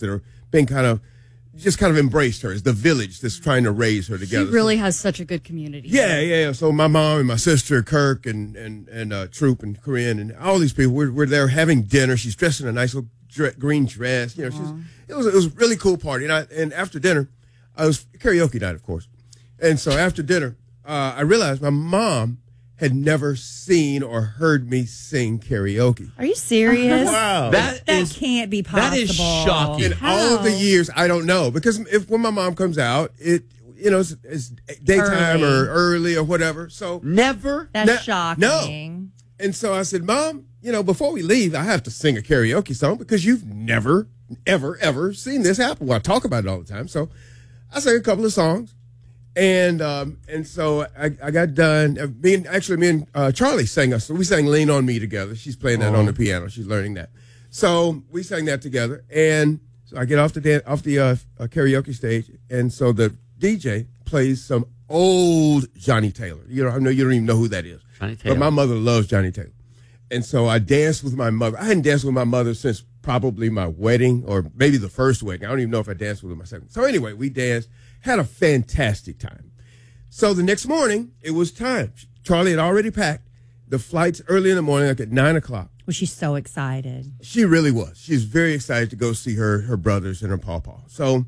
that are being kind of embraced her. It's the village that's trying to raise her together. She really has such a good community. Yeah. So my mom and my sister, Kirk, and Troop and Corinne and all these people, we're there having dinner. She's dressed in a nice little green dress. It was a really coll party. And after dinner, I was karaoke night, of course. And so after dinner, I realized my mom had never seen or heard me sing karaoke. Are you serious? Wow. That can't be possible. That is shocking. In all of the years, I don't know. Because when my mom comes out, it's daytime or early or whatever. So never? That's shocking. No. And so I said, Mom, before we leave, I have to sing a karaoke song because you've never, ever, ever seen this happen. Well, I talk about it all the time. So I sang a couple of songs. And so I got done. Me and Charlie sang us. So we sang "Lean on Me" together. She's playing that on the piano. She's learning that. So we sang that together. And so I get off the karaoke stage, and so the DJ plays some old Johnny Taylor. I know you don't even know who that is. Johnny Taylor. But my mother loves Johnny Taylor, and so I danced with my mother. I hadn't danced with my mother since probably my wedding, or maybe the first wedding. I don't even know if I danced with her my second. So anyway, we danced. Had a fantastic time. So the next morning, it was time. Charlie had already packed. The flight's early in the morning, like at 9 o'clock. Was she so excited? She really was. She's very excited to go see her brothers and her pawpaw. So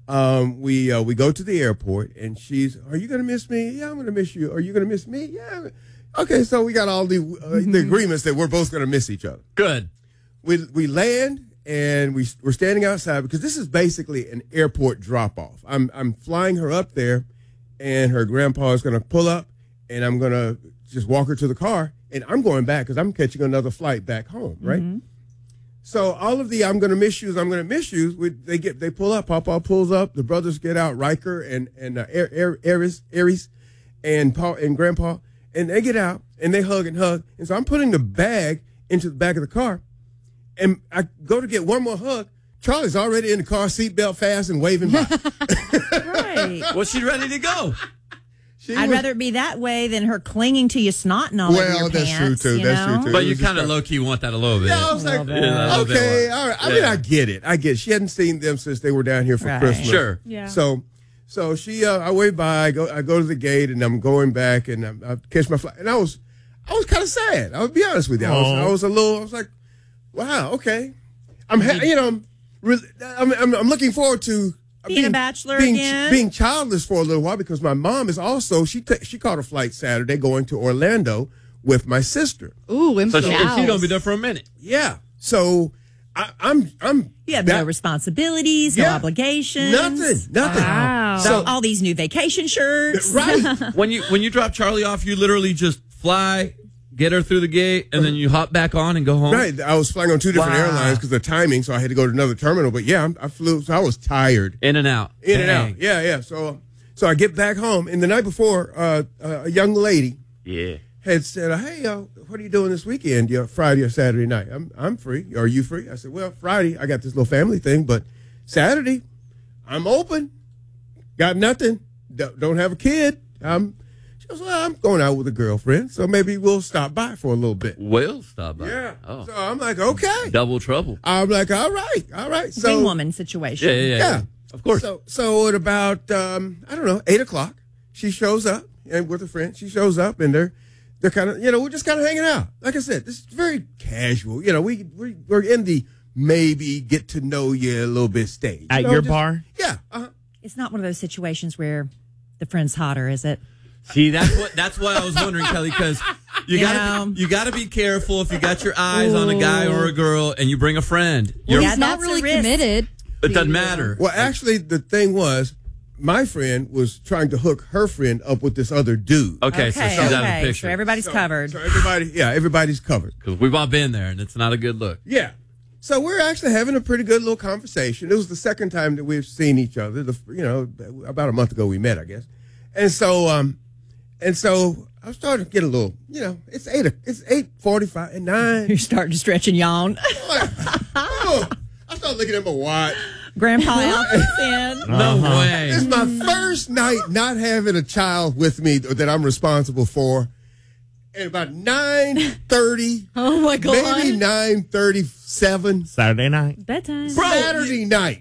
we go to the airport, and she's, "Are you going to miss me?" "Yeah, I'm going to miss you." "Are you going to miss me?" "Yeah." Okay, so we got all the agreements that we're both going to miss each other. Good. We land. And we're standing outside because this is basically an airport drop-off. I'm flying her up there, and her grandpa is going to pull up, and I'm going to just walk her to the car, and I'm going back because I'm catching another flight back home, right? Mm-hmm. So all of the "I'm going to miss yous," they pull up. Papa pulls up. The brothers get out, Riker and Aries and Paul and Grandpa, and they get out and they hug. And so I'm putting the bag into the back of the car. And I go to get one more hug. Charlie's already in the car, seatbelt fast and waving by. Right. Was she ready to go? I'd rather it be that way than her clinging to you, snotting all over your that's pants. true, too. That's true, too. But you kind of low-key want that a little bit. Yeah, I was like, okay, all right. I mean, I get it. She hadn't seen them since they were down here for Christmas. Sure. Yeah. So she, I wave by, I go to the gate, and I'm going back, and I catch my flight. And I was kind of sad. I'll be honest with you. I was like, wow, okay. I'm looking forward to being a bachelor again, being childless for a little while because my mom is also she caught a flight Saturday going to Orlando with my sister. Ooh, so she's gonna be there for a minute. Yeah, so I'm. You have no responsibilities, no obligations, nothing. Wow. So all these new vacation shirts, right? When you drop Charlie off, you literally just fly. Get her through the gate, and then you hop back on and go home? Right. I was flying on two different airlines because of the timing, so I had to go to another terminal. But, yeah, I flew, so I was tired. In and out. And out. Yeah. So I get back home, and the night before, a young lady had said, "Hey, what are you doing this weekend? Friday or Saturday night?" I'm free. Are you free? I said, "Well, Friday, I got this little family thing, but Saturday, I'm open. Got nothing. Don't have a kid. She goes, "Well, I'm going out with a girlfriend, so maybe we'll stop by for a little bit." We'll stop by. Yeah. Oh. So I'm like, okay. Double trouble. I'm like, all right. So wing woman situation. Yeah. Of course. So at about 8 o'clock, she shows up and with a friend. She shows up and they're kind of we're just kind of hanging out. Like I said, this is very casual. We're in the maybe get to know you a little bit stage at your bar. Yeah. It's not one of those situations where the friend's hotter, is it? See, that's why I was wondering, Kelly, because you gotta be careful if you got your eyes on a guy or a girl and you bring a friend. He's not really committed. It doesn't matter. Well, actually, the thing was, my friend was trying to hook her friend up with this other dude. Okay, so she's out of the picture. So everybody's covered. So everybody's covered. Because we've all been there, and it's not a good look. Yeah. So we're actually having a pretty good little conversation. It was the second time that we've seen each other. About a month ago we met, I guess. And so I was starting to get a little, it's 8:45 and 9. You're starting to stretch and yawn. I started looking at my watch. Grandpa outfits in. No way. It's my first night not having a child with me that I'm responsible for. And about 9:30. Oh my God. Maybe 9:37. Saturday night. Bedtime. Saturday night.